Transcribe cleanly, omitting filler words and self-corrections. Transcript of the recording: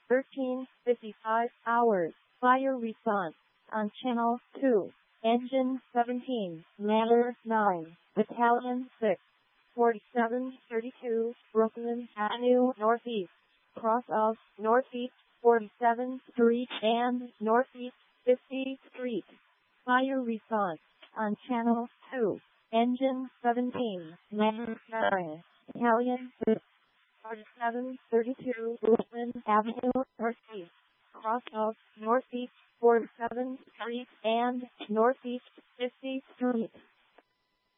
13:55 hours. Fire response on Channel 2. Engine 17, Ladder 9, Battalion 6, 4732, Brooklyn Avenue Northeast, cross of Northeast 47th Street and Northeast 50th Street. Fire response on Channel 2. Engine 17, Ladder 9, Battalion 6, 4732, Brooklyn Avenue Northeast, cross of Northeast 47th Street and Northeast 50th Street.